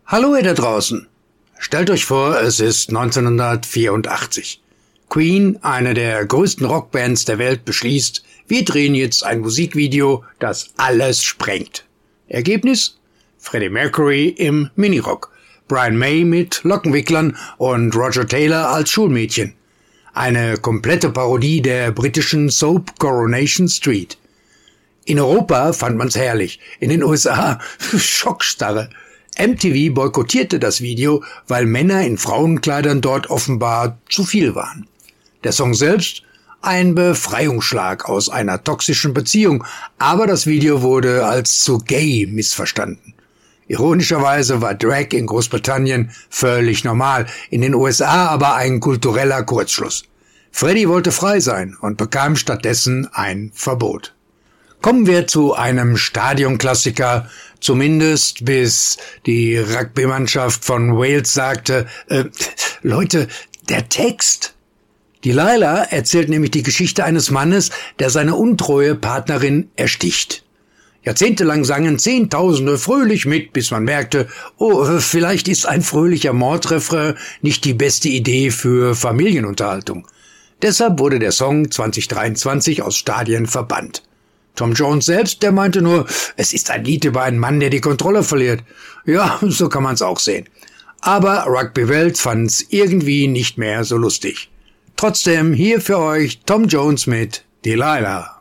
Hallo ihr da draußen. Stellt euch vor, es ist 1984. Queen, eine der größten Rockbands der Welt, beschließt, wir drehen jetzt ein Musikvideo, das alles sprengt. Ergebnis? Freddie Mercury im Minirock, Brian May mit Lockenwicklern und Roger Taylor als Schulmädchen. Eine komplette Parodie der britischen Soap Coronation Street. In Europa fand man's herrlich, in den USA Schockstarre. MTV boykottierte das Video, weil Männer in Frauenkleidern dort offenbar zu viel waren. Der Song selbst? Ein Befreiungsschlag aus einer toxischen Beziehung, aber das Video wurde als zu gay missverstanden. Ironischerweise war Drag in Großbritannien völlig normal, in den USA aber ein kultureller Kurzschluss. Freddie wollte frei sein und bekam stattdessen ein Verbot. Kommen wir zu einem Stadionklassiker, zumindest bis die Rugby-Mannschaft von Wales sagte, Leute, der Text. Delilah erzählt nämlich die Geschichte eines Mannes, der seine untreue Partnerin ersticht. Jahrzehntelang sangen Zehntausende fröhlich mit, bis man merkte, vielleicht ist ein fröhlicher Mordrefrain nicht die beste Idee für Familienunterhaltung. Deshalb wurde der Song 2023 aus Stadien verbannt. Tom Jones selbst, der meinte nur, es ist ein Lied über einen Mann, der die Kontrolle verliert. Ja, so kann man's auch sehen. Aber Rugby-Welt fand's irgendwie nicht mehr so lustig. Trotzdem hier für euch Tom Jones mit Delilah.